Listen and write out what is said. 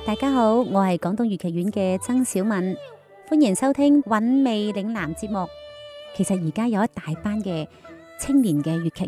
大家好，我係廣東粵劇院嘅曾小敏，歡迎收聽韻味嶺南節目。其實而家有一大班嘅青年嘅粵劇